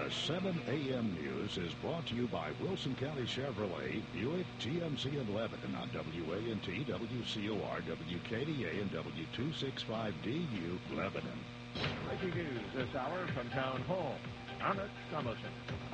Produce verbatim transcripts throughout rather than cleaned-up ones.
The seven a.m. News is brought to you by Wilson County Chevrolet, Buick, G M C in Lebanon on W A N T, W C O R, W K D A, and W two sixty-five D U, Lebanon. Breaking news this hour from Town Hall. Amit Samuson.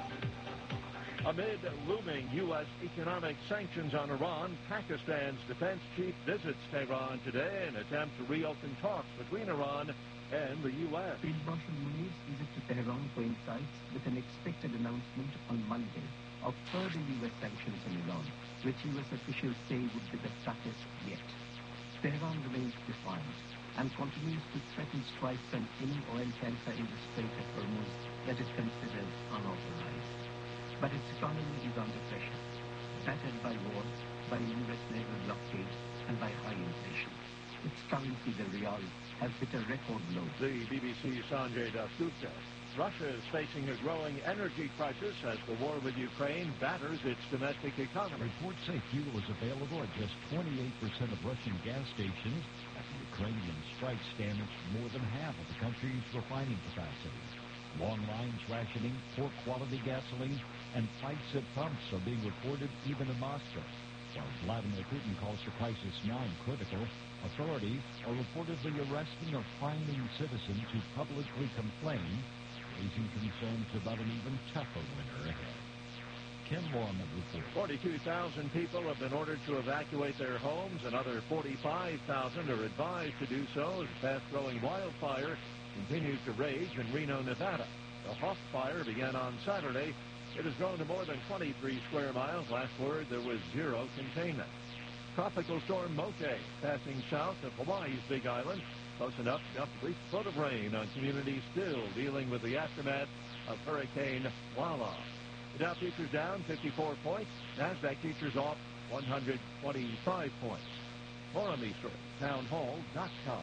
Amid looming U S economic sanctions on Iran, Pakistan's defense chief visits Tehran today in an attempt to reopen talks between Iran and the U S. Field Marshal Muniz visit to Tehran coincides with an expected announcement on Monday of further U S sanctions on Iran, which U S officials say would be the toughest yet. Tehran remains defiant and continues to threaten strikes on any oil tanker in the Strait of Hormuz that it considers unauthorized. But its economy is under pressure, battered by war, by U S naval blockade, and by high inflation. Its currency, the rial, has hit a record low. The B B C's Sanjay Dasgupta. Russia is facing a growing energy crisis as the war with Ukraine batters its domestic economy. Reports say fuel is available at just twenty-eight percent of Russian gas stations as the Ukrainian strikes damaged more than half of the country's refining capacity. Long lines rationing, poor quality gasoline, and fights at pumps are being reported even in Moscow. While Vladimir Putin calls the crisis non-critical, authorities are reportedly arresting or fining citizens who publicly complain, raising concerns about an even tougher winter ahead. Ken Lorman reports. forty-two thousand people have been ordered to evacuate their homes. Another forty-five thousand are advised to do so as the fast-growing wildfire continues to rage in Reno, Nevada. The Hawk fire began on Saturday. It has grown to more than twenty-three square miles. Last word, there was zero containment. Tropical storm Mote passing south of Hawaii's Big Island. Close enough to dump a brief foot of rain on communities still dealing with the aftermath of Hurricane Lala. The Dow futures down fifty-four points. NASDAQ futures off one hundred twenty-five points. More on these stories, town hall dot com.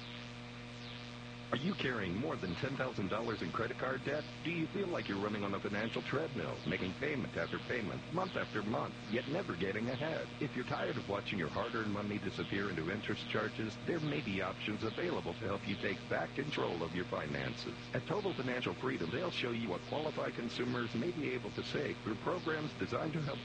Are you carrying more than ten thousand dollars in credit card debt? Do you feel like you're running on a financial treadmill, making payment after payment, month after month, yet never getting ahead? If you're tired of watching your hard-earned money disappear into interest charges, there may be options available to help you take back control of your finances. At Total Financial Freedom, they'll show you what qualified consumers may be able to save through programs designed to help